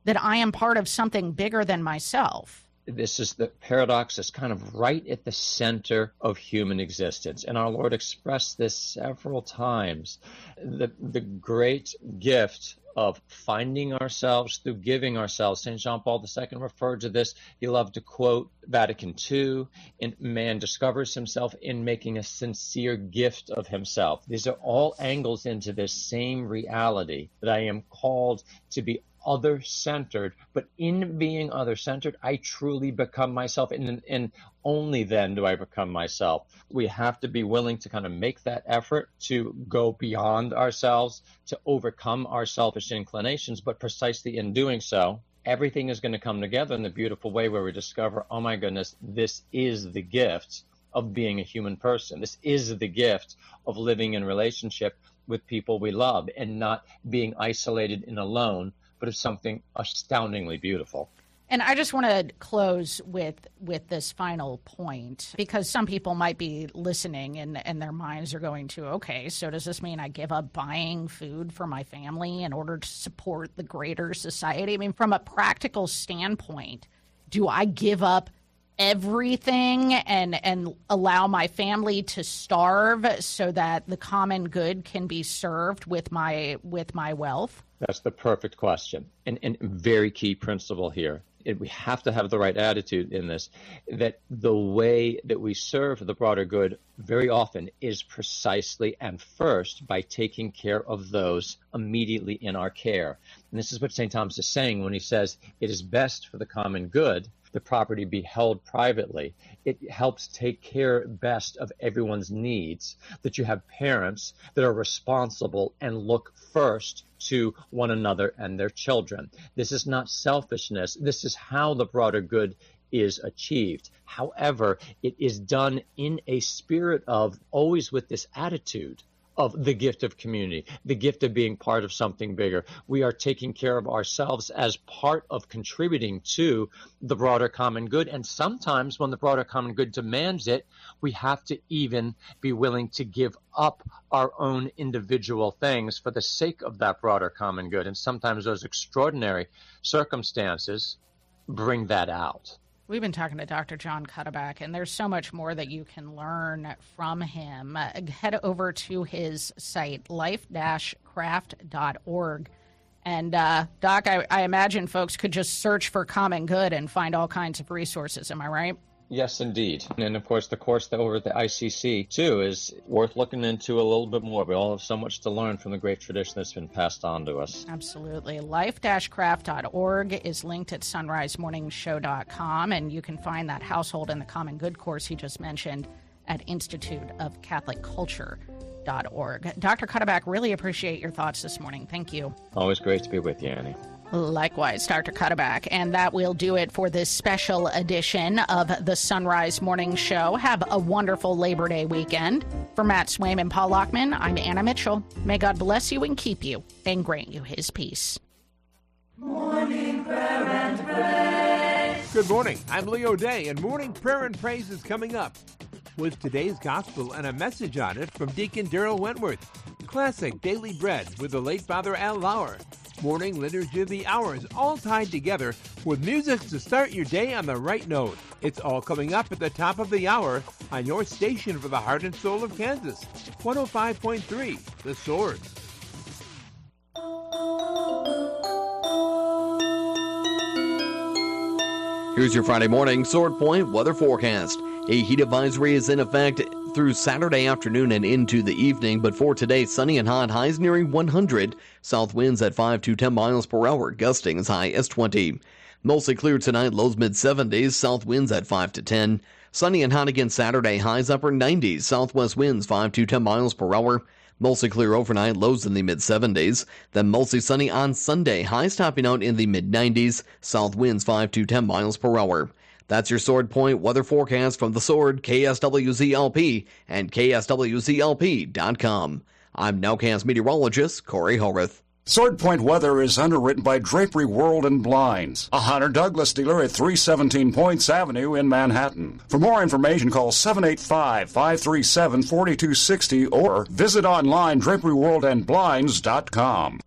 that I am part of something bigger than myself. This is the paradox that's kind of right at the center of human existence. And our Lord expressed this several times. The great gift of finding ourselves through giving ourselves. St. John Paul II referred to this. He loved to quote Vatican II, and man discovers himself in making a sincere gift of himself. These are all angles into this same reality that I am called to be other-centered, but in being other-centered, I truly become myself, and only then do I become myself. We have to be willing to kind of make that effort to go beyond ourselves, to overcome our selfish inclinations, but precisely in doing so, everything is going to come together in the beautiful way where we discover, oh my goodness, this is the gift of being a human person. This is the gift of living in relationship with people we love and not being isolated and alone, but of something astoundingly beautiful. And I just want to close with this final point, because some people might be listening and their minds are going to, okay, so does this mean I give up buying food for my family in order to support the greater society? I mean, from a practical standpoint, do I give up everything and allow my family to starve so that the common good can be served with my wealth? That's the perfect question, and very key principle here. We have to have the right attitude in this, that the way that we serve the broader good very often is precisely and first by taking care of those immediately in our care. And this is what St. Thomas is saying when he says it is best for the common good the property be held privately. It helps take care best of everyone's needs, that you have parents that are responsible and look first to one another and their children. This is not selfishness. This is how the broader good is achieved. However, it is done in a spirit of always with this attitude of the gift of community, the gift of being part of something bigger. We are taking care of ourselves as part of contributing to the broader common good. And sometimes when the broader common good demands it, we have to even be willing to give up our own individual things for the sake of that broader common good. And sometimes those extraordinary circumstances bring that out. We've been talking to Dr. Jon Cuddeback, and there's so much more that you can learn from him. Head over to his site, life-craft.org. And, Doc, I imagine folks could just search for common good and find all kinds of resources. Am I right? Yes, indeed. And, of course, the course over at the ICC, too, is worth looking into a little bit more. We all have so much to learn from the great tradition that's been passed on to us. Absolutely. Life-craft.org is linked at sunrisemorningshow.com, and you can find that Household and the Common Good course he just mentioned at instituteofcatholicculture.org. Dr. Cuddeback, really appreciate your thoughts this morning. Thank you. Always great to be with you, Annie. Likewise, Dr. Cuddeback. And that will do it for this special edition of the Sunrise Morning Show. Have a wonderful Labor Day weekend. For Matt Swaim and Paul Lockman, I'm Anna Mitchell. May God bless you and keep you and grant you his peace. Morning Prayer and Praise. Good morning. I'm Leo Day, and Morning Prayer and Praise is coming up with today's gospel and a message on it from Deacon Daryl Wentworth. Classic Daily Bread with the late Father Al Lauer. Morning Liturgy of the Hours, all tied together with music to start your day on the right note. It's all coming up at the top of the hour on your station for the heart and soul of Kansas, 105.3, The Sword. Here's your Friday morning Sword Point weather forecast. A heat advisory is in effect through Saturday afternoon and into the evening, but for today, sunny and hot, highs nearing 100. South winds at 5 to 10 miles per hour, gusting as high as 20. Mostly clear tonight, lows mid-70s, south winds at 5 to 10. Sunny and hot again Saturday, highs upper 90s, southwest winds 5 to 10 miles per hour. Mostly clear overnight, lows in the mid-70s. Then mostly sunny on Sunday, highs topping out in the mid-90s, south winds 5 to 10 miles per hour. That's your Sword Point weather forecast from The Sword, KSWZLP, and KSWZLP.com. I'm Nowcast meteorologist Corey Horvath. Sword Point weather is underwritten by Drapery World and Blinds, a Hunter Douglas dealer at 317 Points Avenue in Manhattan. For more information, call 785-537-4260 or visit online draperyworldandblinds.com.